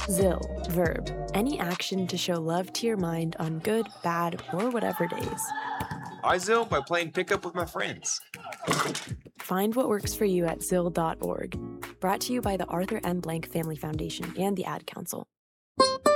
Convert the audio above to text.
Zill, verb, any action to show love to your mind on good, bad, or whatever days. I Zill by playing pickup with my friends. Find what works for you at Zill.org. Brought to you by the Arthur M. Blank Family Foundation and the Ad Council.